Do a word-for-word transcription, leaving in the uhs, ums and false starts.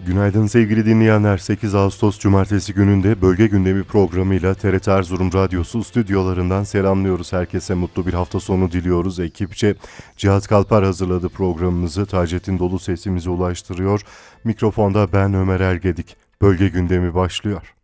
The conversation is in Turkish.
Günaydın sevgili dinleyenler. sekiz Ağustos Cumartesi gününde Bölge Gündemi programıyla T R T Erzurum Radyosu stüdyolarından selamlıyoruz. Herkese mutlu bir hafta sonu diliyoruz. Ekipçe Cihat Kalpar hazırladı programımızı. Taceddin dolu sesimizi ulaştırıyor. Mikrofonda ben Ömer Ergedik. Bölge Gündemi başlıyor.